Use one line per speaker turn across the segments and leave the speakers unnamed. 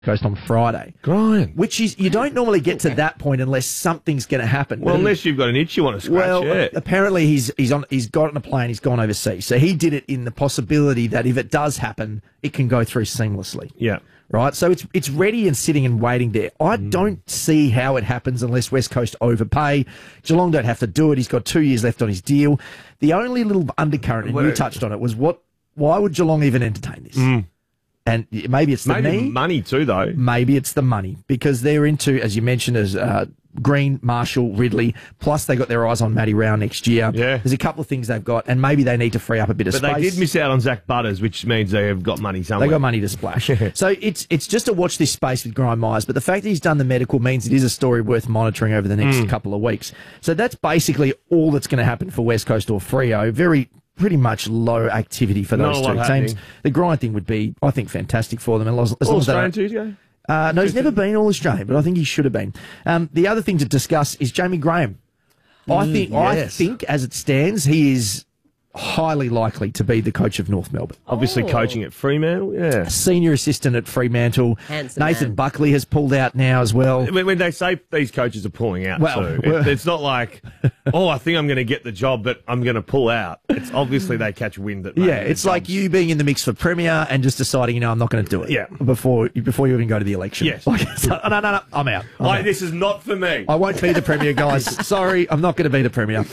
Coast on Friday.
Grind.
Which is, you don't normally get to that point unless something's going to happen.
Well, unless you've got an itch you want to scratch.
Well, apparently he's got on a plane, he's gone overseas. So he did it in the possibility that if it does happen, it can go through seamlessly.
Yeah.
Right? So it's ready and sitting and waiting there. I don't see how it happens unless West Coast overpay. Geelong don't have to do it. He's got 2 years left on his deal. The only little undercurrent, and you touched on it, was why would Geelong even entertain this? And maybe it's the
money too, though.
Maybe it's the money because they're into, as you mentioned, as Green, Marshall, Ridley. Plus, they got their eyes on Matty Rao next year.
Yeah,
there's a couple of things they've got, and maybe they need to free up a bit of space.
But they did miss out on Zach Butters, which means they have got money somewhere.
They got money to splash. So it's just to watch this space with Grime Myers. But the fact that he's done the medical means it is a story worth monitoring over the next couple of weeks. So that's basically all that's going to happen for West Coast or Freo. Pretty much low activity for those two teams. The Grind thing would be, I think, fantastic for them. As long as
Australian Tuesday?
No, he's never been All-Australian, but I think he should have been. The other thing to discuss is Jamie Graham. I think, as it stands, he is highly likely to be the coach of North Melbourne.
Obviously coaching at Fremantle, yeah.
Senior assistant at Fremantle.
Handsome
Nathan
man.
Buckley has pulled out now as well.
When they say these coaches are pulling out, it's not like, I think I'm going to get the job, but I'm going to pull out. It's obviously they catch wind that.
Yeah, it's like you being in the mix for Premier and just deciding, I'm not going to do it.
Yeah.
Before you even go to the election.
Yes.
No, I'm out.
This is not for me.
I won't be the Premier, guys. Sorry, I'm not going to be the Premier.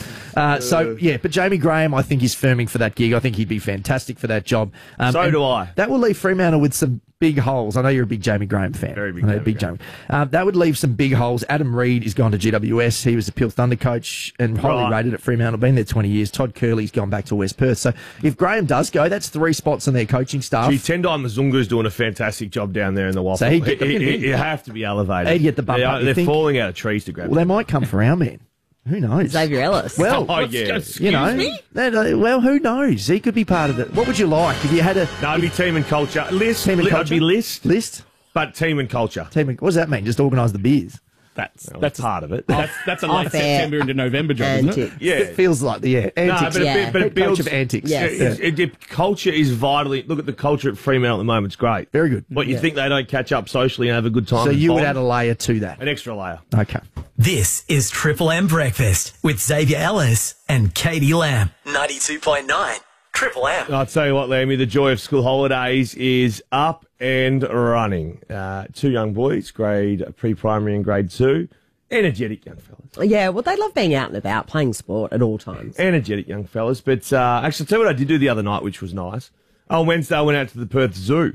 But Jamie Graham, I think, is firming for that gig. I think he'd be fantastic for that job.
So do I.
That will leave Fremantle with some big holes. I know you're a big Jamie Graham fan.
Very big Jamie.
That would leave some big holes. Adam Reid is gone to GWS. He was the Peel Thunder coach and highly rated at Fremantle. Been there 20 years. Todd Curley's gone back to West Perth. So if Graham does go, that's 3 spots on their coaching staff.
Tendai Mazungu's doing a fantastic job down there in the Waffle.
So
he'd have to be elevated.
He'd get the bump up.
They're falling out of trees to grab him.
Well, they might come for our man. Who knows?
Xavier Ellis.
Well,
Excuse
me? Well, who knows? He could be part of it. What would you like if you had a...
No, it'd be team and culture.
Team and culture?
I'd be list.
List?
But team and culture.
What does that mean? Just organise the beers?
That's
part of it.
That's a late September into November job, isn't it?
Yeah.
It feels like antics.
But it builds...
of antics.
Yes.
Culture is vitally... Look at the culture at Fremantle at the moment. It's great.
Very good.
But you think they don't catch up socially and have a good time?
So you would add a layer to that?
An extra layer.
Okay.
This is Triple M Breakfast with Xavier Ellis and Katie Lamb. 92.9 Triple M.
I'll tell you what, Lammy, the joy of school holidays is up and running. 2 young boys, pre-primary and grade 2. Energetic young fellas.
Yeah, well, they love being out and about, playing sport at all times.
Energetic young fellas. But actually, I'll tell you what I did do the other night, which was nice. On Wednesday, I went out to the Perth Zoo.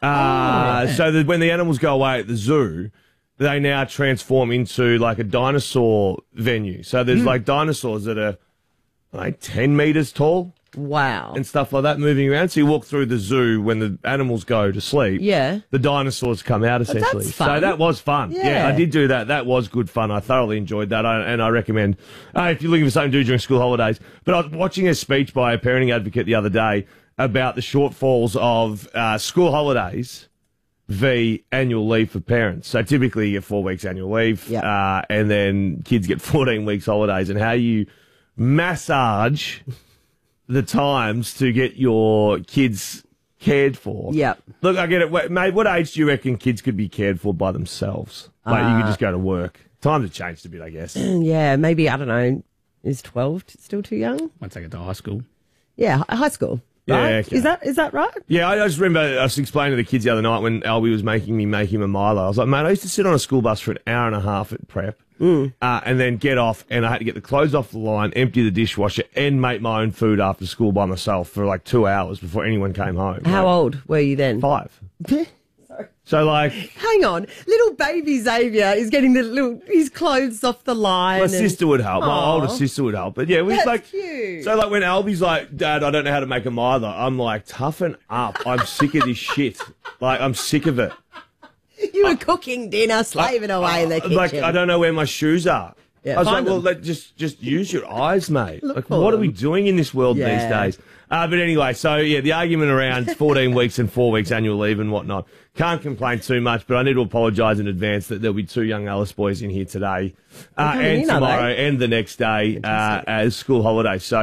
So that when the animals go away at the zoo, they now transform into like a dinosaur venue. So there's like dinosaurs that are like 10 metres tall.
Wow.
And stuff like that moving around. So you walk through the zoo when the animals go to sleep.
Yeah.
The dinosaurs come out essentially.
That's fun.
So that was fun.
Yeah.
I did do that. That was good fun. I thoroughly enjoyed that. And I recommend if you're looking for something to do during school holidays. But I was watching a speech by a parenting advocate the other day about the shortfalls of school holidays v. annual leave for parents. So typically you get 4 weeks annual leave, and then kids get 14 weeks holidays, and how you massage the times to get your kids cared for.
Yep.
Look, I get it. Mate, what age do you reckon kids could be cared for by themselves? Like you could just go to work. Times have changed a bit, I guess.
Yeah, maybe, I don't know, is 12 still too young?
Once they get to high school.
Yeah, high school. Right?
Yeah, okay.
Is that right?
Yeah, I just remember I was explaining to the kids the other night when Albie was making me make him a Milo. I was like, mate, I used to sit on a school bus for an hour and a half at prep and then get off, and I had to get the clothes off the line, empty the dishwasher, and make my own food after school by myself for like 2 hours before anyone came home.
How old were you then?
5. So, like...
Hang on. Little baby Xavier is getting his clothes off the line.
My sister would help. My older sister would help. But, yeah, we
That's
like...
cute.
So, like, when Albie's like, Dad, I don't know how to make a Milo, I'm like, toughen up. I'm sick of this shit. Like, I'm sick of it.
You were cooking dinner, slaving away in the kitchen.
Like, I don't know where my shoes are.
Yeah,
I was like,
find
well,
them.
just use your eyes, mate.
Look
Like,
for
what are
them.
we doing in this world these
Yeah.
days? But anyway, so, yeah, the argument around 14 weeks and 4 weeks annual leave and whatnot. Can't complain too much, but I need to apologise in advance that there'll be 2 young Alice boys in here today and
in, are
tomorrow
they?
and the next day as school holidays. So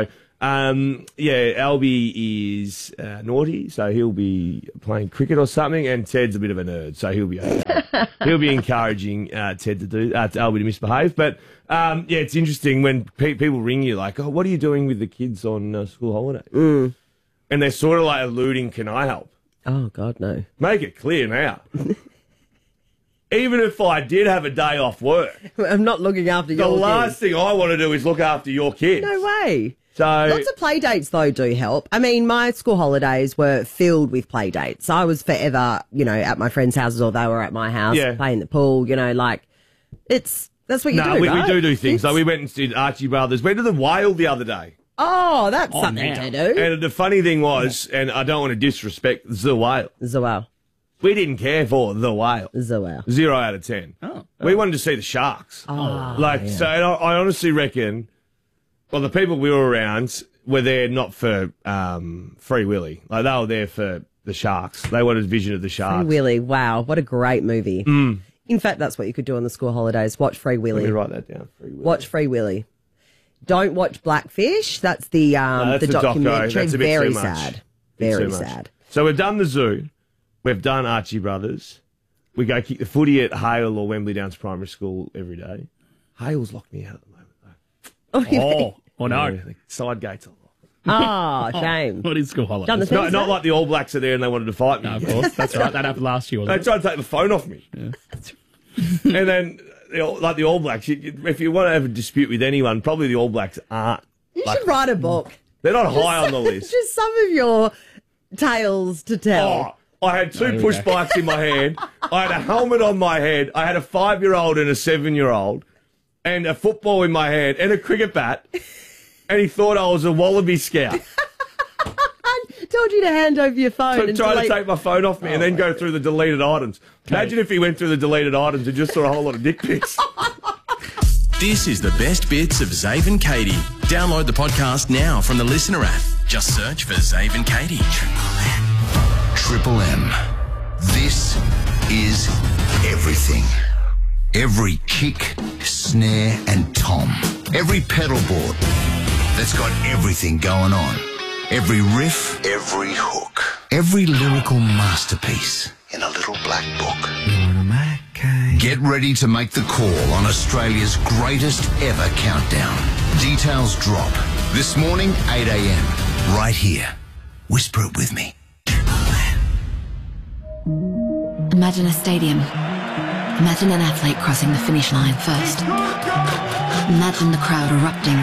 Albie is naughty, so he'll be playing cricket or something, and Ted's a bit of a nerd, so he'll be okay. He'll be encouraging Ted to Albie to misbehave. But it's interesting when people ring you like, "Oh, what are you doing with the kids on school holiday?" And they're sort of like alluding, "Can I help?"
Oh God, no!
Make it clear now. Even if I did have a day off work,
I'm not looking after your kids.
The last thing I want to do is look after your kids.
No way.
So
lots of play dates, though, do help. I mean, my school holidays were filled with play dates. I was forever, at my friends' houses or they were at my house playing the pool, that's what you do, right?
We do things. Like we went and did Archie Brothers. Went to the Whale the other day.
Oh, that's something to do.
And the funny thing was, and I don't want to disrespect the Whale.
The Whale.
We didn't care for the Whale.
The Whale.
0 out of 10.
Oh.
We wanted to see the sharks. So and I honestly reckon, well, the people we were around were there not for Free Willy. Like, they were there for the sharks. They wanted a vision of the sharks.
Free Willy. Wow, what a great movie. In fact, that's what you could do on the school holidays. Watch Free Willy.
Let me write that down. Free Willy.
Watch Free Willy. Don't watch Blackfish. That's the documentary.
That's a bit
very
too much.
sad. Very sad.
So we've done the zoo. We've done Archie Brothers. We go kick the footy at Hale or Wembley Downs Primary School every day. Hale's locked me out at the moment, though.
Oh, no.
Yeah, the side gates are locked.
Oh, shame.
What is school holidays?
Not like the All Blacks are there and they wanted to fight me.
No, of course. That's right. That happened last year,
They tried to take the phone off me. Yeah. And then, like the All Blacks, if you want to have a dispute with anyone, probably the All Blacks aren't.
You should write a book.
They're not high on the list.
Just some of your tales to tell.
I had 2 push bikes in my hand. I had a helmet on my head. I had a 5-year-old and a 7-year-old and a football in my hand and a cricket bat. And he thought I was a Wallaby Scout.
Told you to hand over your phone.
Trying to take my phone off me and then go through the deleted items. Imagine if he went through the deleted items and just saw a whole lot of dick pics.
This is the best bits of Zave and Katie. Download the podcast now from the Listener app. Just search for Zave and Katie.
Triple M. This is everything. Every kick, snare and tom. Every pedal board that's got everything going on. Every riff, every hook. Every lyrical masterpiece in a little black book. Get ready to make the call on Australia's greatest ever countdown. Details drop this morning, 8 a.m. right here. Whisper it with me.
Imagine a stadium. Imagine an athlete crossing the finish line first. Imagine the crowd erupting.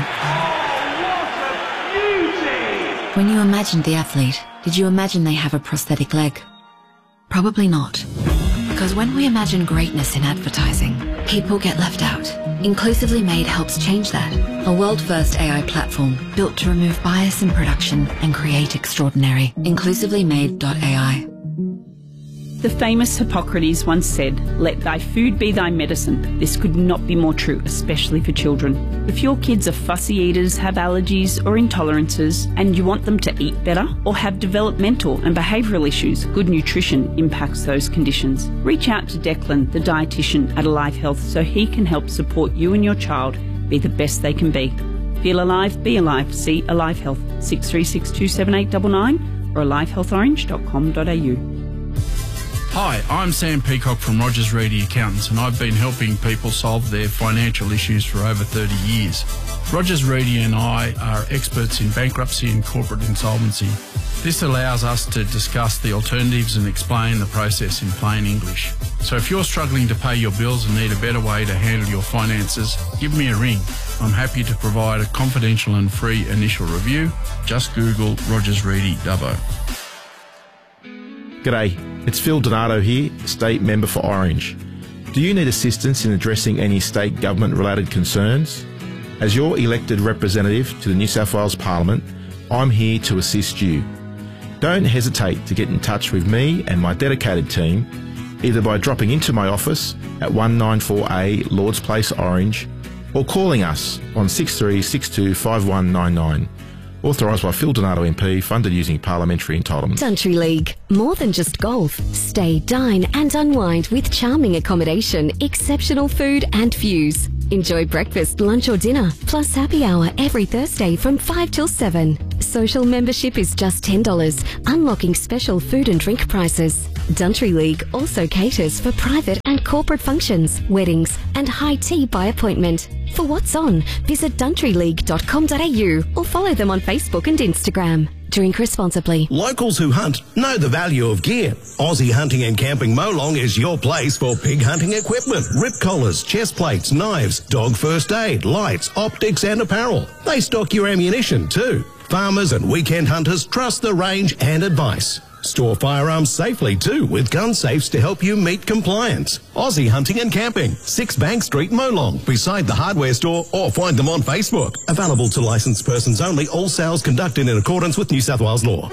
When you imagined the athlete, did you imagine they have a prosthetic leg? Probably not. Because when we imagine greatness in advertising, people get left out. Inclusively Made helps change that. A world-first AI platform built to remove bias in production and create extraordinary. InclusivelyMade.ai.
The famous Hippocrates once said, "Let thy food be thy medicine." This could not be more true, especially for children. If your kids are fussy eaters, have allergies or intolerances, and you want them to eat better or have developmental and behavioural issues, good nutrition impacts those conditions. Reach out to Declan, the dietitian at Alive Health, so he can help support you and your child be the best they can be. Feel alive, be alive. See Alive Health, 63627899 or alivehealthorange.com.au.
Hi, I'm Sam Peacock from Rogers Reedy Accountants, and I've been helping people solve their financial issues for over 30 years. Rogers Reedy and I are experts in bankruptcy and corporate insolvency. This allows us to discuss the alternatives and explain the process in plain English. So if you're struggling to pay your bills and need a better way to handle your finances, give me a ring. I'm happy to provide a confidential and free initial review. Just Google Rogers Reedy Dubbo.
G'day, it's Phil Donato here, State Member for Orange. Do you need assistance in addressing any state government-related concerns? As your elected representative to the New South Wales Parliament, I'm here to assist you. Don't hesitate to get in touch with me and my dedicated team, either by dropping into my office at 194A Lords Place Orange or calling us on 63625199. Authorised by Phil Donato MP, funded using parliamentary entitlements.
Country League. More than just golf. Stay, dine and unwind with charming accommodation, exceptional food and views. Enjoy breakfast, lunch or dinner, plus happy hour every Thursday from 5 till 7. Social membership is just $10, unlocking special food and drink prices. Country League also caters for private and corporate functions, weddings and high tea by appointment. For what's on, visit countryleague.com.au or follow them on Facebook and Instagram. Drink responsibly.
Locals who hunt know the value of gear. Aussie Hunting and Camping Molong is your place for pig hunting equipment, rip collars, chest plates, knives, dog first aid, lights, optics and apparel. They stock your ammunition too. Farmers and weekend hunters trust the range and advice. Store firearms safely too with gun safes to help you meet compliance. Aussie Hunting and Camping, 6 Bank Street, Molong, beside the hardware store, or find them on Facebook. Available to licensed persons only, all sales conducted in accordance with New South Wales law.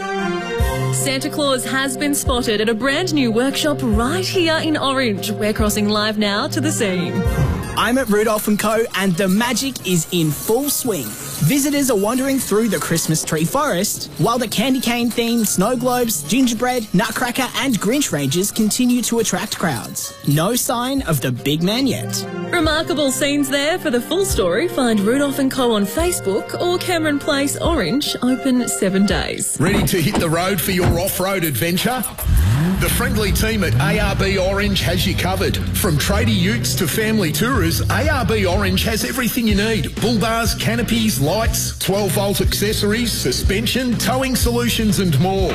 Santa Claus has been spotted at a brand new workshop right here in Orange. We're crossing live now to the scene.
I'm at Rudolph & Co. and the magic is in full swing. Visitors are wandering through the Christmas tree forest, while the candy cane themed snow globes, gingerbread, nutcracker and Grinch ranges continue to attract crowds. No sign of the big man yet.
Remarkable scenes there. For the full story, find Rudolph & Co. on Facebook or Cameron Place Orange, open 7 days.
Ready to hit the road for your off-road adventure? The friendly team at ARB Orange has you covered. From tradie utes to family tourers, ARB Orange has everything you need. Bull bars, canopies, lights, 12-volt accessories, suspension, towing solutions and more.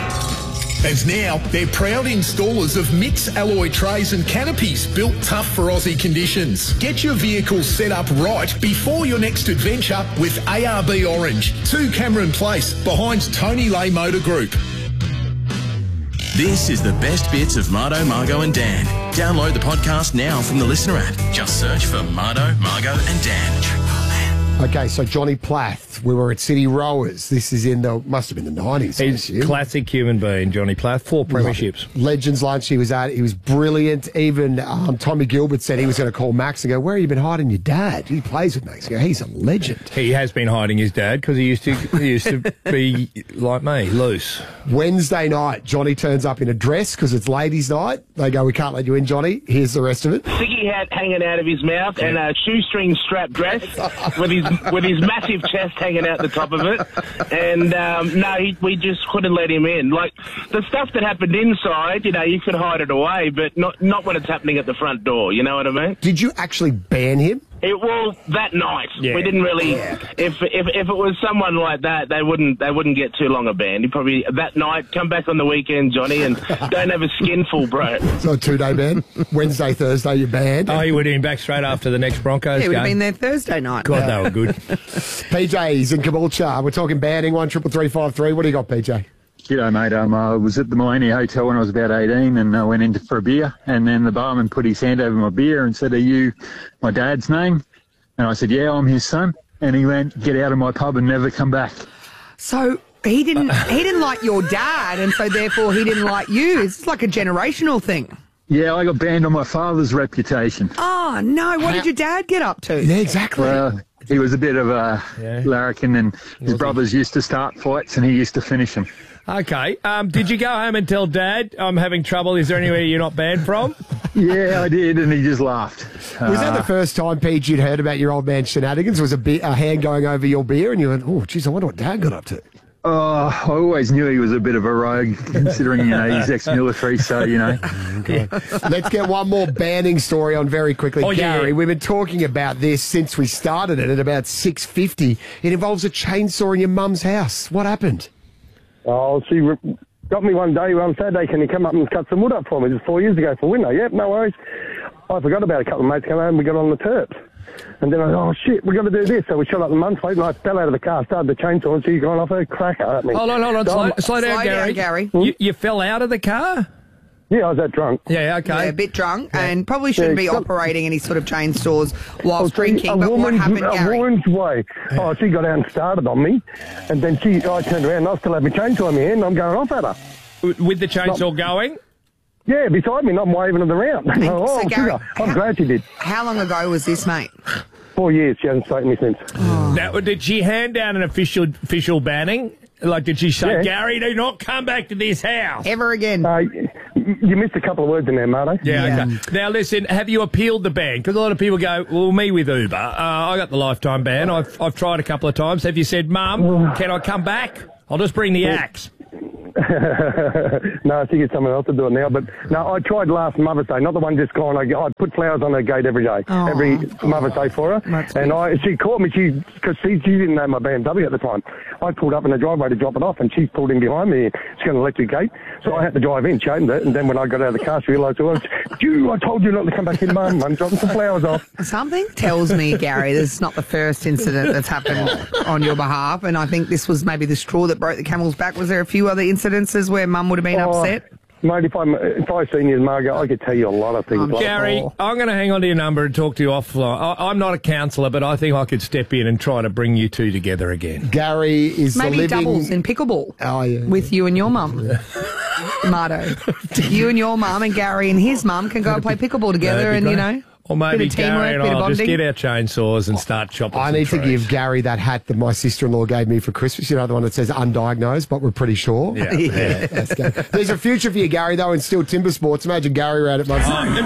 And now, they're proud installers of MITS alloy trays and canopies built tough for Aussie conditions. Get your vehicle set up right before your next adventure with ARB Orange, 2 Cameron Place, behind Tony Lay Motor Group.
This is the best bits of Mardo, Margo and Dan. Download the podcast now from the Listener app. Just search for Mardo, Margo and Dan.
Okay, so Johnny Plath, we were at City Rowers. This is must have been the 90s.
He's classic human being, Johnny Plath. 4 premierships.
Legends lunch he was at. He was brilliant. Even Tommy Gilbert said he was going to call Max and go, where have you been hiding your dad? He plays with Max. Go, he's a legend.
He has been hiding his dad because he used to be like me, loose.
Wednesday night, Johnny turns up in a dress because it's ladies' night. They go, we can't let you in, Johnny. Here's the rest of it.
Sticky hat hanging out of his mouth and a shoestring strap dress with his massive chest hanging out the top of it. And we just couldn't let him in. Like, the stuff that happened inside, you could hide it away, but not when it's happening at the front door, you know what I mean?
Did you actually ban him?
Well, that night we didn't really. Yeah. If it was someone like that, they wouldn't get too long a ban. He'd probably that night come back on the weekend, Johnny, and don't have a skinful, bro.
So a 2-day ban. Wednesday, Thursday, you're banned.
Oh, he would have been back straight after the next Broncos game.
He would have been there Thursday night.
God, they were good.
PJ's in Caboolture. We're talking banning 13353. What do you got, PJ?
G'day, mate. I was at the Millennium Hotel when I was about 18 and I went in for a beer, and then the barman put his hand over my beer and said, "Are you my dad's name?" And I said, "Yeah, I'm his son." And he went, "Get out of my pub and never come back."
So he didn't like your dad, and so therefore he didn't like you. It's like a generational thing.
Yeah, I got banned on my father's reputation.
Oh, no. What did your dad get up to?
Yeah, exactly.
Well, he was a bit of a larrikin, and his brothers used to start fights and he used to finish them.
Okay. Did you go home and tell Dad, I'm having trouble? Is there anywhere you're not banned from?
Yeah, I did, and he just laughed.
Was that the first time, Pete, you'd heard about your old man's shenanigans? Was a hand going over your beer, and you went, oh, geez, I wonder what Dad got up to?
I always knew he was a bit of a rogue, considering, he's ex-military, so,
Okay. Let's get one more banning story on very quickly. Gary, we've been talking about this since we started it at about 6:50. It involves a chainsaw in your mum's house. What happened?
Oh, she got me one day on Saturday, can you come up and cut some wood up for me? This was 4 years ago for winter. Yep, no worries. I forgot about it. A couple of mates come home, we got on the terps. And then I oh shit, we got to do this. So we shot up the mum's plate and I fell out of the car, started the chainsaw, and she's gone off her cracker at me.
Hold on. Slow down, Gary. You fell out of the car?
Yeah, I was that drunk.
Yeah, okay.
Yeah, a bit drunk, and probably shouldn't be operating any sort of chainsaws whilst drinking. But what happened, Gary?
A woman's way. Oh, she got out and started on me, and then I turned around and I still had my chainsaw in my hand, and I'm going off at her.
With the chainsaw going?
Yeah, beside me, not waving it around.
So, Gary,
I'm glad she did.
How long ago was this, mate?
4 years. She hasn't spoken to me since.
Now, did she hand down an official banning? Like, did she say,
Yeah.
Gary, do not come back to this house?
Ever again.
You missed a couple of words in there, Marto.
Yeah, okay. Now, listen, have you appealed the ban? Because a lot of people go, well, me with Uber. I got the lifetime ban. I've tried a couple of times. Have you said, Mum, can I come back? I'll just bring the axe.
No, I think it's someone else to do it now. But no, I tried last Mother's Day, not the one just gone. I put flowers on her gate every day, every Mother's Day for her. She caught me because she didn't know my BMW at the time. I pulled up in the driveway to drop it off, and she pulled in behind me. She's got an electric gate, so I had to drive in. She opened it, and then when I got out of the car, she realised, well, I told you not to come back in, Mum. I'm dropping some flowers off.
Something tells me, Gary, this is not the first incident that's happened on your behalf, and I think this was maybe the straw that broke the camel's back. Was there a few other incidences where Mum would have been upset?
Mate, if I seen you, Margo, I could tell you a lot of things.
Gary, I'm going to hang on to your number and talk to you offline. I'm not a counsellor, but I think I could step in and try to bring you two together again.
Gary is
maybe doubles in pickleball. With you and your mum, Marto. You and your mum and Gary and his mum can go and play pickleball together, and great.
Or maybe
bit of teamwork,
Gary and
bit of
I'll just
bonding.
get our chainsaws and start chopping
I
some
need to
trees.
give Gary that hat that my sister-in-law gave me for Christmas. You know, the one that says undiagnosed, but we're pretty sure.
Yeah.
Let's go. There's a future for you, Gary, though, in Steel Timber Sports. Imagine Gary around at my...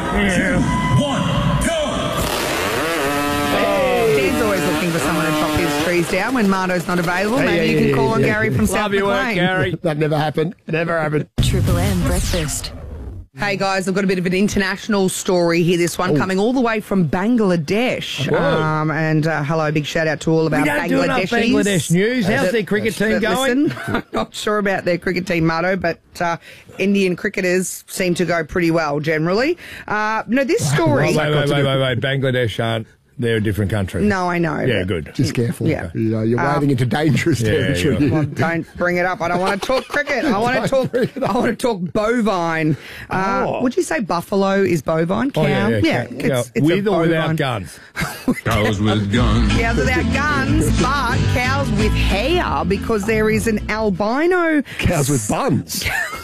Dan's always looking for someone to chop his trees down when Marto's not available. Maybe you can call on Gary from South McLean.
That never happened. Never happened.
Triple M Breakfast.
Hey guys, I've got a bit of an international story here. This one coming all the way from Bangladesh. Hello, big shout out to all of our
We don't do enough
Bangladeshis.
Bangladesh news. How's their cricket team going?
Listen, I'm not sure about their cricket team, Marto, but Indian cricketers seem to go pretty well generally. This story.
Wait. Bangladesh aren't. They're a different country.
No, I know.
Yeah, good.
Just careful.
Yeah.
You know, you're wading into dangerous territory.
Well, don't bring it up. I don't want to talk cricket. I want to talk bovine. Would you say buffalo is bovine? Cow? It's
with
a
or without
bovine.
guns?
Cows with guns.
Cows without guns, but cows with hair, because there is an albino...
Cows with buns.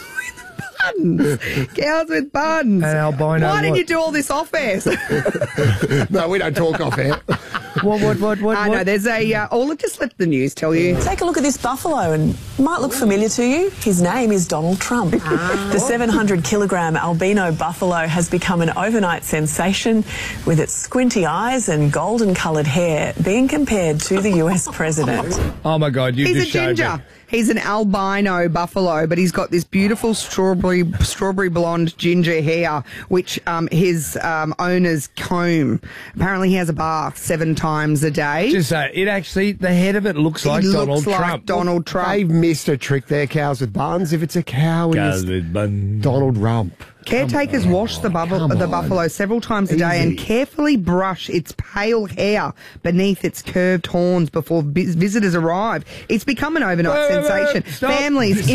Cows with buns.
An albino
Why did
what?
you do all this off air?
No, we don't talk off air.
What?
No, there's a... let's just let the news tell you.
Take a look at this buffalo and it might look familiar to you. His name is Donald Trump. The 700-kilogram albino buffalo has become an overnight sensation, with its squinty eyes and golden-coloured hair being compared to the US president.
Oh, my God, you
He's
just
a
showed
ginger.
me.
He's an albino buffalo, but he's got this beautiful strawberry blonde ginger hair, which his owners comb. Apparently, he has a bath 7 times a day.
Just say, the head of it looks like Donald Trump.
Donald Trump.
They've missed a trick there, cows with buns. If it's a cow,
Cows
it's
with buns.
Donald Rump.
Caretakers wash the buffalo several times a day and carefully brush its pale hair beneath its curved horns before visitors arrive. It's become an overnight sensation. Families,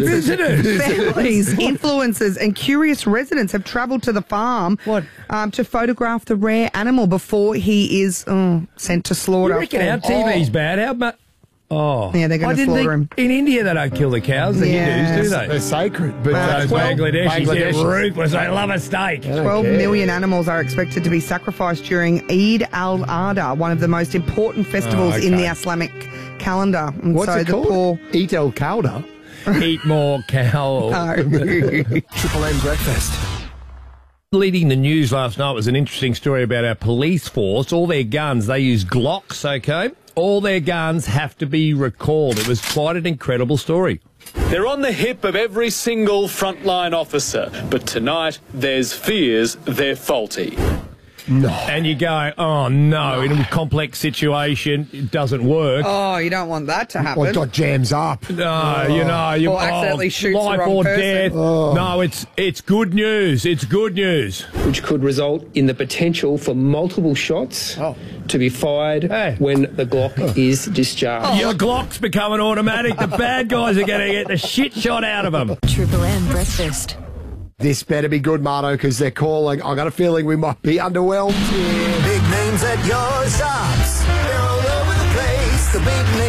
influencers, and curious residents have travelled to the farm to photograph the rare animal before he is sent to slaughter.
You reckon our TV's bad? How much? Oh.
Yeah, they're going to slaughter him.
In India, they don't kill the cows, the Hindus, do they?
They're sacred.
But Bangladeshis, they're
Bangladeshis.
ruthless. They love a steak.
12 million animals are expected to be sacrificed during Eid al-Adha, one of the most important festivals in the Islamic calendar. And
What's
so
it called? Eat El Calda.
Eat more cow.
Triple M Breakfast.
Leading the news last night was an interesting story about our police force. All their guns, they use Glocks, okay? All their guns have to be recalled. It was quite an incredible story.
They're on the hip of every single frontline officer, but tonight there's fears they're faulty.
No.
And you go, oh no, in a complex situation, it doesn't work.
Oh, you don't want that to happen.
Or it got jams up.
No, you know, you
Or accidentally shoots the
life
wrong
or
person.
death. No, it's good news. It's good news.
Which could result in the potential for multiple shots to be fired when the Glock is discharged.
Your Glock's becoming automatic. The bad guys are going to get the shit shot out of them.
Triple M Breakfast.
This better be good, Marto, because they're calling. I got a feeling we might be underwhelmed here.
Big names at your shops. They're all over the place. The big names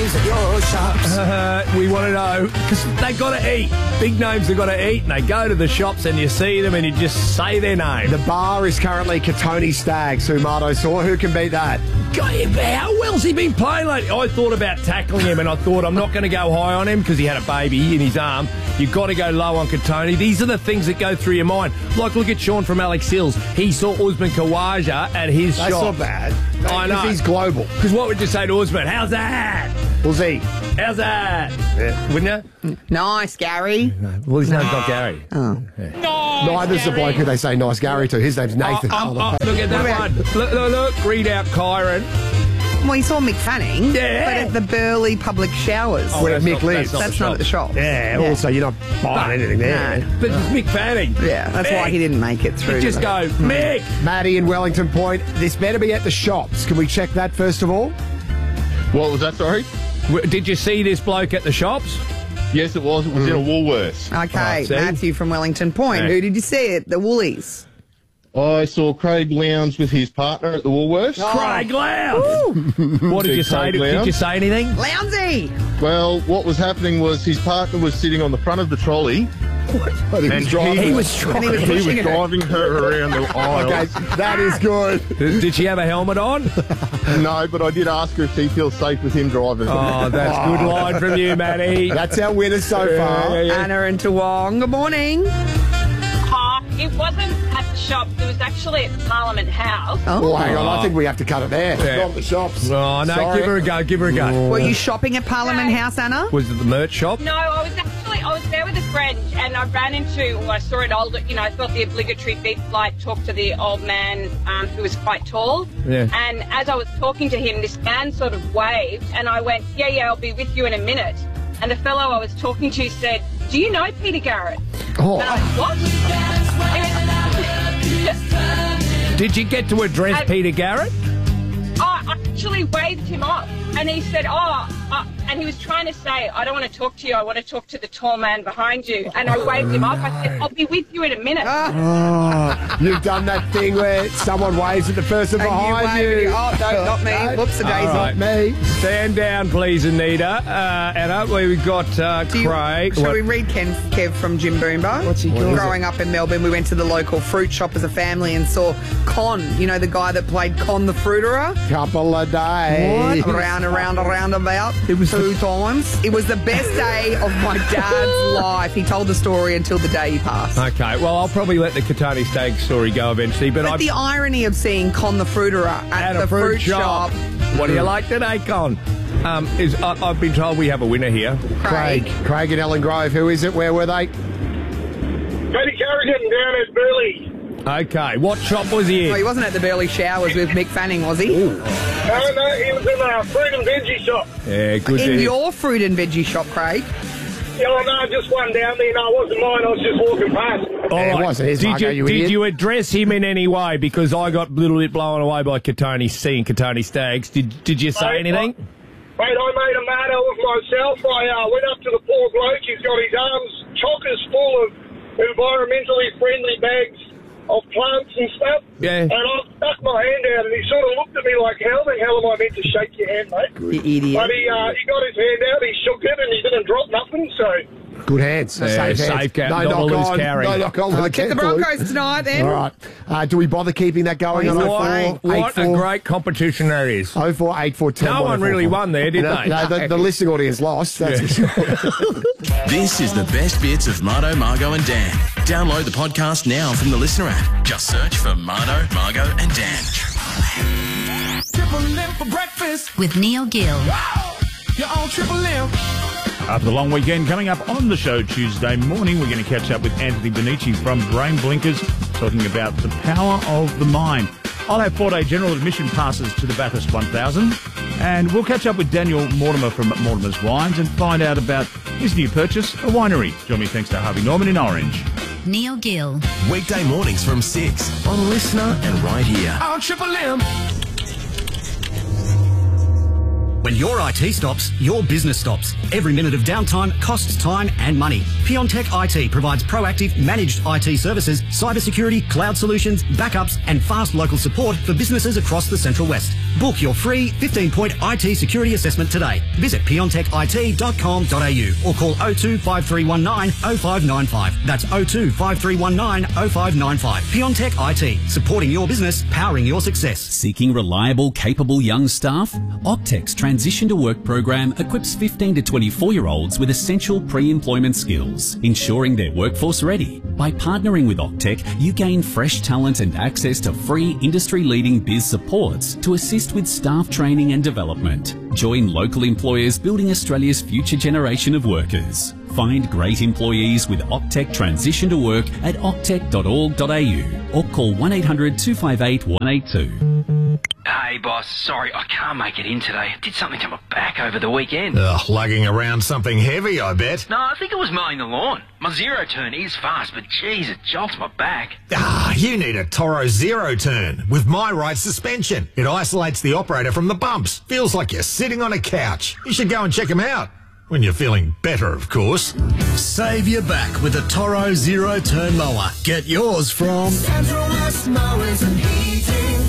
names at your shops?
We want to know, because they got to eat. Big names have got to eat, and they go to the shops and you see them and you just say their name.
The bar is currently Katoni Staggs, who Mardo saw. Who can beat that?
How well's he been playing lately? I thought about tackling him, and I thought I'm not going to go high on him because he had a baby in his arm. You've got to go low on Katoni. These are the things that go through your mind. Like, look at Sean from Alex Hills. He saw Usman Khawaja at his shop.
That's not bad.
I know.
He's global.
Because what would you say to Usman? How's that?
Uzi.
How's that? Yeah. Wouldn't you?
Nice, Gary.
No. Well, his name's not Gary.
Oh.
Yeah.
Neither's the bloke who they say nice Gary to. His name's Nathan.
Look at that one. Look. Read out Kyron.
Well, you saw Mick Fanning, but at the Burleigh Public Showers.
Where Mick lives.
That's not at the shop.
Yeah, also you're not buying anything there.
No.
But it's Mick Fanning.
Yeah, that's why he didn't make it through.
You just go, Mick!
Maddie in Wellington Point, this better be at the shops. Can we check that first of all?
What was that, sorry?
Did you see this bloke at the shops?
Yes, it was. It was in a Woolworths.
Okay, Matthew from Wellington Point. Who did you see at the Woolies?
I saw Craig Lowndes with his partner at the Woolworths.
Craig Lowndes! What did you say? Did you say anything?
Lounsey!
Well, what was happening was his partner was sitting on the front of the trolley.
He was
driving her around the aisle.
Okay, that is good.
Did she have a helmet on?
No, but I did ask her if she feels safe with him driving.
Oh, that's a good line from you, Maddie.
That's our winners so far.
Anna and Toowong, good morning.
It wasn't at the shops. It was actually at Parliament House.
Oh, hang on. I think we have to cut it there.
Yeah.
Not the shops.
Oh, no,
Sorry.
give her a go. Give her a go.
Were you shopping at Parliament House, Anna?
Was it the merch shop?
No, I was there with a friend, and I ran into, I saw an older, I thought the obligatory beat flight talk to the old man who was quite tall.
Yeah.
And as I was talking to him, this man sort of waved, and I went, yeah, I'll be with you in a minute. And the fellow I was talking to said, do you know Peter Garrett?
Oh.
And I went, what?
Did you get to address Peter Garrett?
I actually waved him off, and he said, and he was trying to say, I don't want to talk to you, I want to talk to the tall man behind you. And I waved him off. I said, I'll be with you in a minute.
Oh, you've done that thing where someone waves at the person behind you.
Oh, no, not me. Whoops, a daisy.
Right.
Me.
Stand down, please, Anita. Anna, we've got Craig.
Shall we read Kev from Jim Boomba?
What's he called?
Growing up in Melbourne, we went to the local fruit shop as a family and saw Con, the guy that played Con the Fruiterer.
Couple of days.
Around about. It was 2 times. It was the best day of my dad's life. He told the story until the day he passed.
Okay, well, I'll probably let the Katoni Staggs story go eventually, but
the irony of seeing Con the Fruiterer at the fruit shop.
What do you like today, Con? I've been told we have a winner here.
Craig and Ellen Grove. Who is it? Where were they?
Paddy Carrigan down at Burleigh.
Okay, what shop was he in?
Oh, he wasn't at the Burleigh Showers with Mick Fanning, was he?
No, he was in a fruit and veggie shop.
Yeah, good.
In your fruit and veggie shop, Craig?
Yeah, no, just one down there. No, it wasn't mine. I was just walking past.
All right.
It wasn't his, Marco,
Did you address him in any way? Because I got a little bit blown away by Katoni Staggs. Did you say anything?
Mate, I made a matter of myself. I went up to the poor bloke. He's got his arms chockers full of environmentally friendly bags of plants and stuff.
Yeah.
And I stuck my hand out, and he sort of looked at me like, how the hell am I meant to shake your hand, mate?
You idiot.
But he got his hand out, he shook it, and he didn't drop nothing, so...
Good hands.
Safe cat. No knock on.
No knock on.
Get the Broncos tonight, then.
All right. Do we bother keeping that going on 04?
What a great competition that is.
048410.
No one really won there, did they?
No, the listening audience lost. That's for sure.
This is the best bits of Mardo, Margo and Dan. Download the podcast now from the Listener app. Just search for Mardo, Margo and Dan.
Triple M for breakfast.
With Neil Gill.
You're on Triple M.
After the long weekend, coming up on the show Tuesday morning, we're going to catch up with Anthony Bonici from Brain Blinkers, talking about the power of the mind. I'll have 4-day general admission passes to the Bathurst 1000, and we'll catch up with Daniel Mortimer from Mortimer's Wines and find out about his new purchase, a winery. Join me thanks to Harvey Norman in Orange.
Neil Gill.
Weekday mornings from 6 on Listener and right here.
On Triple M.
When your IT stops, your business stops. Every minute of downtime costs time and money. Piontech IT provides proactive, managed IT services, cybersecurity, cloud solutions, backups, and fast local support for businesses across the Central West. Book your free 15-point IT security assessment today. Visit piontechit.com.au or call 02 5319 0595. That's 02 5319 0595. Piontech IT, supporting your business, powering your success.
Seeking reliable, capable young staff? Octec's Transition to Work program equips 15 to 24-year-olds with essential pre-employment skills, ensuring they're workforce ready. By partnering with Octec, you gain fresh talent and access to free industry-leading biz supports to assist with staff training and development. Join local employers building Australia's future generation of workers. Find great employees with Octec Transition to Work at octec.org.au or call 1-800-258-182.
Hey, boss. Sorry, I can't make it in today. I did something to my back over the weekend.
Lugging around something heavy, I bet.
No, I think it was mowing the lawn. My zero turn is fast, but geez, it jolts my back.
You need a Toro Zero Turn with My Right suspension. It isolates the operator from the bumps. Feels like you're sitting on a couch. You should go and check them out. When you're feeling better, of course.
Save your back with a Toro Zero Turn mower. Get yours from
Central West Mowers and Heating.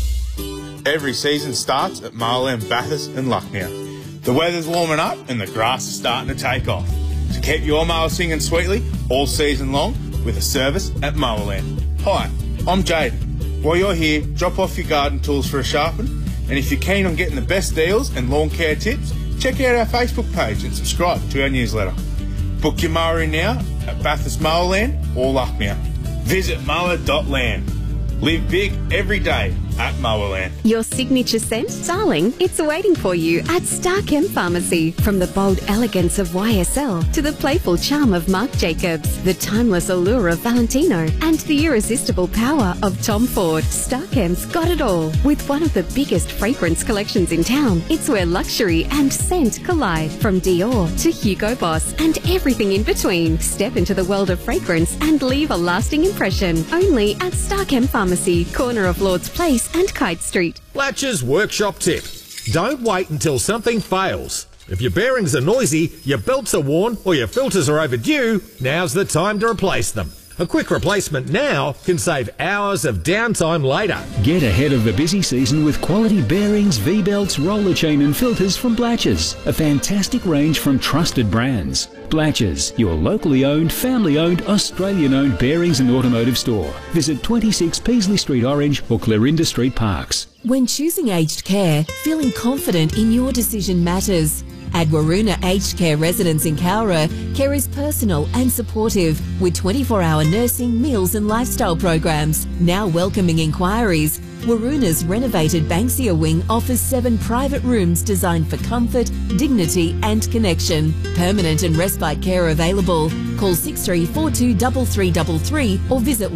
Every season starts at Mowerland, Bathurst and Lucknow. The weather's warming up and the grass is starting to take off. So keep your mower singing sweetly all season long with a service at Mowerland. Hi, I'm Jaden. While you're here, drop off your garden tools for a sharpen. And if you're keen on getting the best deals and lawn care tips, check out our Facebook page and subscribe to our newsletter. Book your mower in now at Bathurst Mowerland or Lucknow. Visit mower.land. Live big every day at Mowerland.
Your signature scent, darling, it's waiting for you at Starchem Pharmacy. From the bold elegance of YSL to the playful charm of Marc Jacobs, the timeless allure of Valentino, and the irresistible power of Tom Ford, Starchem's got it all. With one of the biggest fragrance collections in town, it's where luxury and scent collide. From Dior to Hugo Boss and everything in between. Step into the world of fragrance and leave a lasting impression. Only at Starchem Pharmacy, corner of Lord's Place and Kite Street.
Latch's workshop tip. Don't wait until something fails. If your bearings are noisy, your belts are worn, or your filters are overdue, now's the time to replace them. A quick replacement now can save hours of downtime later.
Get ahead of the busy season with quality bearings, V-belts, roller chain and filters from Blatches. A fantastic range from trusted brands. Blatches, your locally owned, family-owned, Australian-owned bearings and automotive store. Visit 26 Peasley Street Orange or Clarinda Street Parks.
When choosing aged care, feeling confident in your decision matters. At Waruna Aged Care Residence in Cowra, care is personal and supportive with 24-hour nursing, meals and lifestyle programs. Now welcoming inquiries, Waruna's renovated Banksia wing offers 7 private rooms designed for comfort, dignity and connection. Permanent and respite care available. Call 6342 3333 or visit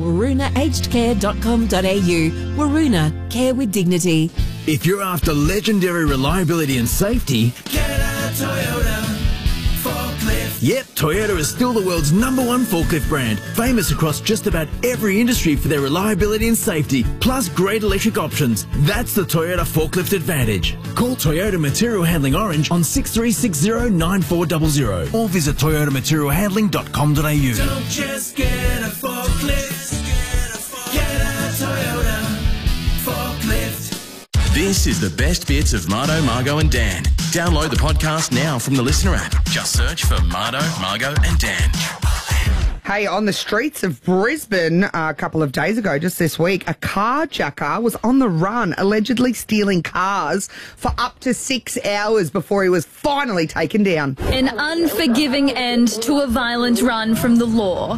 warunaagedcare.com.au. Waruna, care with dignity.
If you're after legendary reliability and safety,
Get a Toyota forklift.
yep, Toyota is still the world's #1 forklift brand, famous across just about every industry for their reliability and safety, plus great electric options. That's the Toyota Forklift Advantage. Call Toyota Material Handling Orange on 6360-9400 or visit toyotamaterialhandling.com.au.
Don't just get a forklift. Get a Toyota forklift.
This is the best bits of Mardo, Margo and Dan. Download the podcast now from the Listener app. Just search for Mardo, Margo and Dan.
Hey, on the streets of Brisbane a couple of days ago, just this week, a carjacker was on the run, allegedly stealing cars for up to 6 hours before he was finally taken down.
An unforgiving end to a violent run from the law.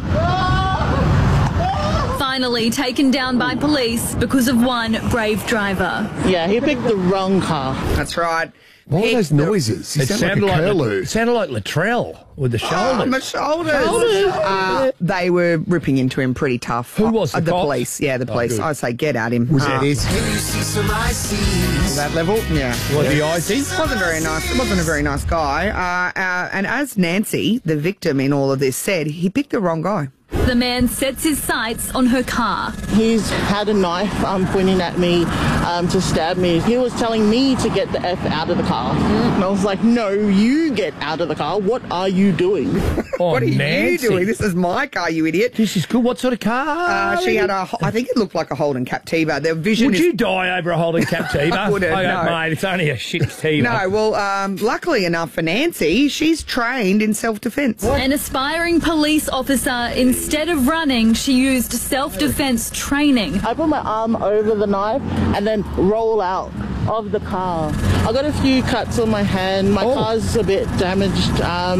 Finally taken down by police because of one brave driver.
Yeah, he picked the wrong car.
That's right.
What are those noises?
It sounded like Latrell with the shoulders.
My shoulders. They were ripping into him pretty tough.
Who was the cops?
police? Yeah, the police. I say get at him.
Was that his?
That level? Yeah.
Was he icy?
Wasn't very nice. It wasn't a very nice guy. And as Nancy, the victim in all of this, said, he picked the wrong guy.
The man sets his sights on her car.
He's had a knife pointing at me to stab me. He was telling me to get the F out of the car. And I was like, no, you get out of the car. What are you doing?
Oh,
What are
Nancy.
you doing? This is my car, you idiot.
This is good. What sort of car?
She had I think it looked like a Holden Captiva. Their vision
Would
is...
you die over a Holden Captiva?
I wouldn't, no.
Mate, it's only a shit Captiva.
No, well, luckily enough for Nancy, she's trained in self-defence.
An aspiring police officer, instead of running, she used self-defence training.
I put my arm over the knife and then roll out of the car. I got a few cuts on my hand. My car's a bit damaged.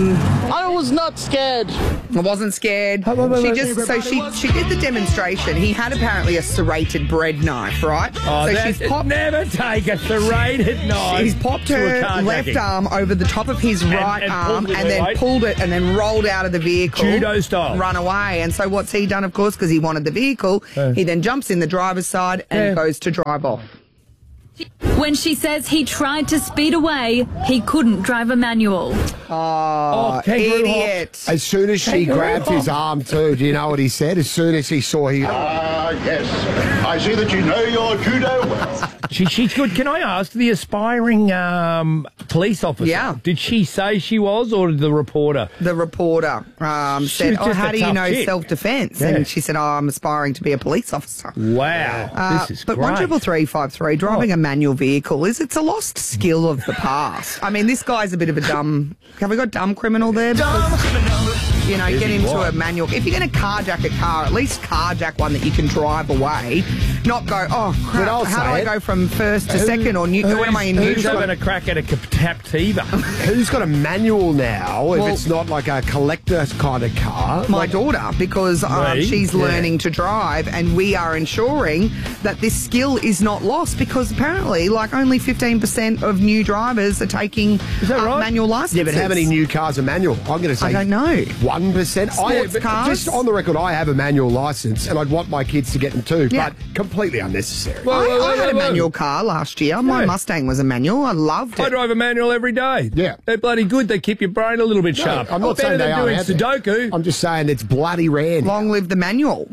I was not scared.
I wasn't scared. She did the demonstration. He had apparently a serrated bread knife, right?
Oh, never take a serrated knife.
She's popped
to a
her
carjacking.
left arm over the top of his right arm
pulled it
and then
away.
pulled it and then rolled out of the vehicle.
Judo style.
Run away. And so what's he done, of course, because he wanted the vehicle, he then jumps in the driver's side and goes to drive off.
When she says he tried to speed away, he couldn't drive a manual.
Oh,
kangaroo
idiot.
As soon as she grabbed his arm too, do you know what he said? As soon as he saw he...
Yes. I see that you know your judo well.
She's good. Can I ask, the aspiring police officer, did she say she was, or the reporter?
The reporter said,
just
how
a
do you
tough
know
chick.
self-defence?
Yeah.
And she said, I'm aspiring to be a police officer.
Wow. This is
but
great.
13353, driving a manual vehicle, it's a lost skill of the past. I mean, this guy's a bit of a dumb... Have we got dumb criminal there? Because, you know, get into a manual... If you're going to carjack a car, at least carjack one that you can drive away, not go, oh, crap, how do I go from first to second, or when am I in
Who's
neutral?
having a crack at a Captiva?
Who's got a manual now if it's not like a collector kind of car?
My daughter, because she's learning to drive, and we are ensuring that this skill is not lost, because apparently, like, only 15% of new drivers are taking manual licenses.
Yeah, but how many new cars are manual? I'm going to say...
I don't know.
1%?
Sports cars?
Just on the record, I have a manual licence, and I'd want my kids to get them too, but completely unnecessary.
I had a manual car last year. My Mustang was a manual. I loved it.
I drive a manual every day. Yeah. They're bloody good. They keep your brain a little bit sharp.
I'm not saying
better
they
than
are
doing
out there.
Sudoku.
I'm just saying it's bloody rare.
Long live the manual.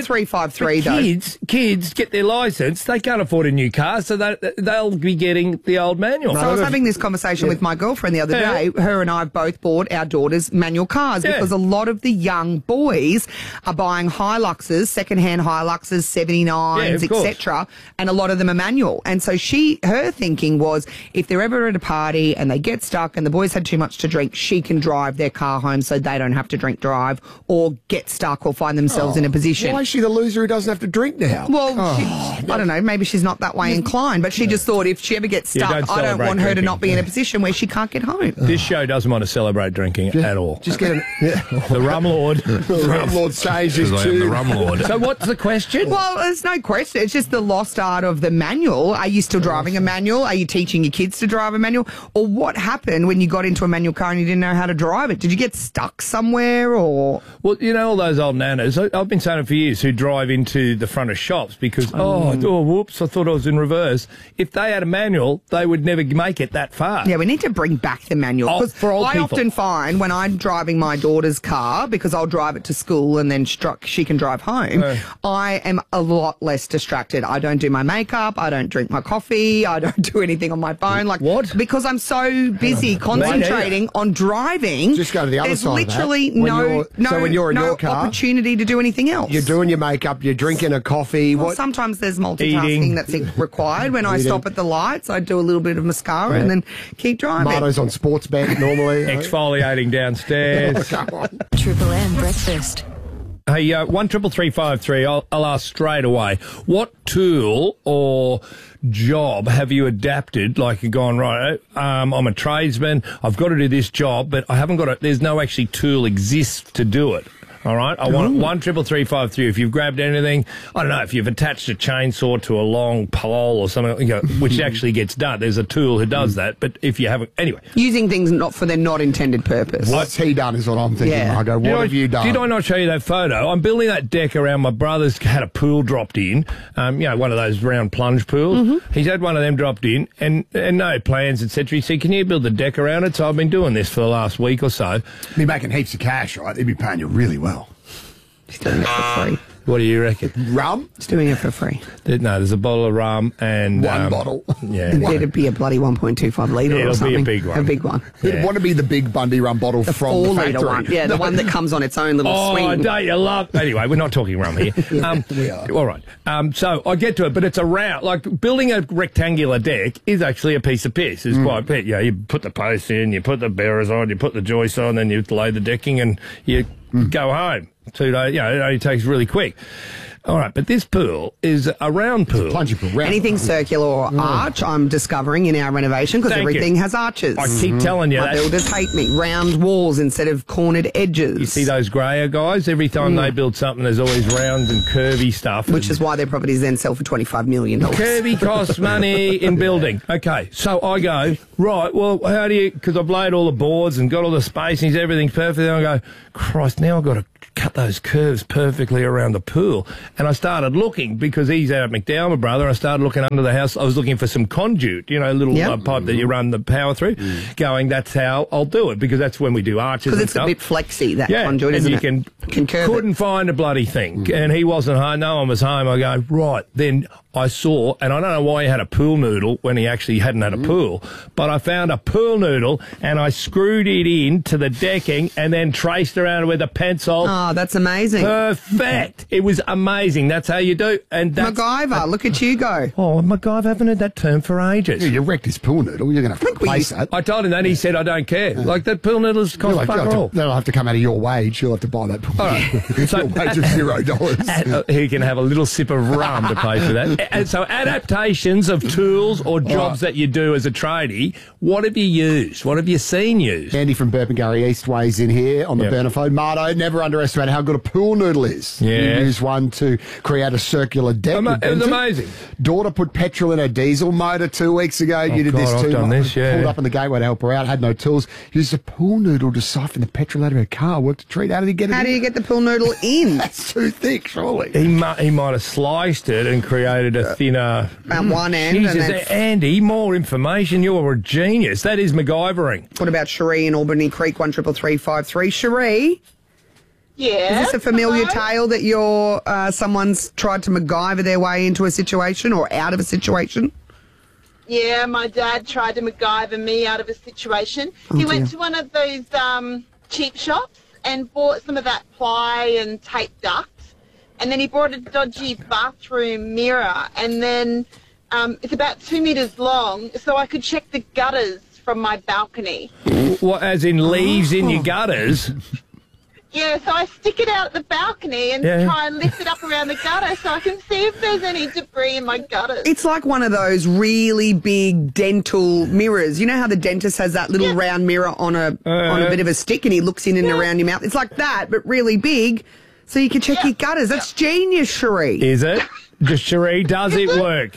13353 though.
Kids get their licence. They can't afford a new car, so they'll be getting the old manual.
So I was having this conversation with my girlfriend the other day. Her and I both bought our daughters manual cars because a lot of the young boys are buying Hiluxes, second-hand Hiluxes, 79s, etc., and a lot of them are manual. And so her thinking was, if they're ever at a party and they get stuck and the boys had too much to drink, she can drive their car home so they don't have to drive or get stuck or find themselves in a position.
Why is she the loser who doesn't have to drink now?
Well, I don't know, maybe she's not that way inclined, but she just thought if she ever gets stuck, I don't want her to not be in a position where she can't get home.
This show doesn't want to celebrate drinking at all.
Just get
the Rum Lord.
The Rum Lord says his
Because I am the Rum Lord. So what's the question?
Well, there's no question. It's just the lost art of the manual. Are you still driving a manual? Are you teaching your kids to drive a manual? Or what happened when you got into a manual car and you didn't know how to drive it? Did you get stuck somewhere or...?
Well, you know all those old nanas, I've been saying it for years, who drive into the front of shops because, whoops, I thought I was in reverse. If they had a manual, they would never make it that far.
Yeah, we need to bring back the manual.
For old
I
people.
often find when I'm driving my daughter's car, because I'll drive it to school and then she can drive home, I am a lot less distracted. I don't do my makeup, I don't drink my coffee, I don't do anything on my phone. Like what? Because I'm so busy concentrating on driving.
Just go to the other
there's
side of that.
literally
So when you're in your car,
opportunity to do anything else.
You're doing your makeup, you're drinking a coffee.
Well, sometimes there's multitasking that's required. When I stop at the lights, I do a little bit of mascara and then keep driving.
Marto's on sports bet normally.
Exfoliating downstairs.
Triple M breakfast.
Hey, 13353, I'll ask straight away. What tool or job have you adapted? Like you're going, right, I'm a tradesman, I've got to do this job, but I haven't got there's no actually tool exists to do it. All right, I want 13353. If you've grabbed anything, I don't know, if you've attached a chainsaw to a long pole or something, which actually gets done. There's a tool who does that, but if you haven't, anyway.
Using things not for their not intended purpose.
What's he done is what I'm thinking.
Yeah.
I go, what have you done?
Did I not show you that photo? I'm building that deck around my brother's, had a pool dropped in, one of those round plunge pools. He's had one of them dropped in and no plans, etc. He said, can you build the deck around it? So I've been doing this for the last week or so.
Be making heaps of cash, right? They'd be paying you really well.
He's doing it for free.
What do you reckon?
Rum?
He's doing it for free.
No, there's a bottle of rum and...
One bottle.
Yeah.
It'd be a bloody 1.25 litre or
It'll
something.
be a big one.
A big one.
It'd want to be the big Bundy rum bottle
The
from the
4 litre
factory.
one. Yeah, the one that comes on its own little
Oh,
swing.
don't you love... Anyway, we're not talking rum here.
We are.
All right. So I get to it, but it's a round... Like, building a rectangular deck is actually a piece of piss. It's quite... You put the posts in, you put the bearers on, you put the joists on, then you lay the decking and you go home. 2 days, it only takes really quick. All right, but this pool is a round pool.
Plunge pool, round.
Anything circular or arch, I'm discovering in our renovation because
Thank
everything
you.
has arches.
I keep telling you
My
that.
builders hate me. Round walls instead of cornered edges.
You see those Grayer guys? Every time they build something, there's always round and curvy stuff.
Which is why their properties then sell for $25 million.
Curvy costs money in building. Okay, so I go, right, well, how do you... Because I've laid all the boards and got all the spacings, everything's perfect. And I go, Christ, now I've got to cut those curves perfectly around the pool. And I started looking, because he's out at McDowell, my brother, I started looking under the house. I was looking for some conduit, little pipe that you run the power through, going, that's how I'll do it, because that's when we do arches
Because
and
it's
stuff.
a bit flexy, that conduit, isn't it?
And you couldn't find a bloody thing. And he wasn't home. No one was home. I go, right. Then I saw, and I don't know why he had a pool noodle when he actually hadn't had a pool, but I found a pool noodle and I screwed it into the decking and then traced around with a pencil.
Oh, that's amazing.
Perfect. It was amazing. That's how you do. And that's,
MacGyver, look at you go.
Oh, MacGyver, I haven't heard that term for ages.
Yeah, you wrecked his pool noodle. You're going to have to replace that.
I told him that. He said, I don't care. Like, that pool noodle's cost fuck all.
That'll have to come out of your wage. You'll have to buy that pool.
All right.
So, your wage of $0.
He can have a little sip of rum to pay for that. And so adaptations of tools or jobs that you do as a tradie, what have you used? What have you seen used?
Andy from Burpengary East weighs in here on the burner phone. Marto, never underestimate how good a pool noodle is.
Yeah.
You use one to create a circular deck.
It was amazing.
Daughter put petrol in her diesel motor 2 weeks ago. You did this
God,
too.
I've done this, yeah.
Pulled up in the gateway to help her out. Had no tools. Used a pool noodle to siphon the petrol out of her car. Worked a treat. How did he get it
How
in?
do you get the pool noodle in?
That's too thick, surely.
He might have sliced it and created a thinner...
At one end.
Jesus,
and then
Andy, more information. You're a genius. That is MacGyvering.
What about Cherie in Albany Creek, 133353? Cherie?
Yeah.
Is this a familiar tale that you're someone's tried to MacGyver their way into a situation or out of a situation?
Yeah, my dad tried to MacGyver me out of a situation. He went to one of those cheap shops and bought some of that ply and tape duct. And then he bought a dodgy bathroom mirror. And then it's about 2 meters long, so I could check the gutters from my balcony.
What, as in leaves in your gutters?
Yeah, so I stick it out at the balcony and try and lift it up around the gutter so I can see if there's any debris in my gutters.
It's like one of those really big dental mirrors. You know how the dentist has that little round mirror on a bit of a stick and he looks in and around your mouth? It's like that, but really big, so you can check your gutters. That's genius, Cherie.
Is it? Cherie, does it work?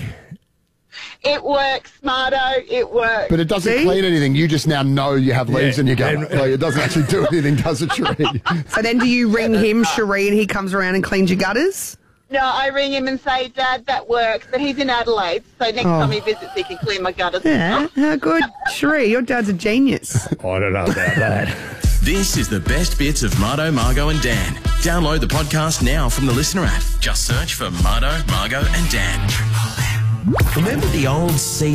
It works, Smarto. It works.
But it doesn't clean anything. You just now know you have leaves in your gutter. Like, it doesn't actually do anything, does it, Cherie?
So then do you ring him, Cherie, and he comes around and cleans your gutters?
No, I ring him and say, Dad, that works. But he's in Adelaide, so next time he visits, he can clean my gutters.
Yeah, how good. Cherie, your dad's a genius.
I don't know about that.
This is the best bits of Marto, Margo and Dan. Download the podcast now from the Listener app. Just search for Marto, Margo and Dan.
Remember the old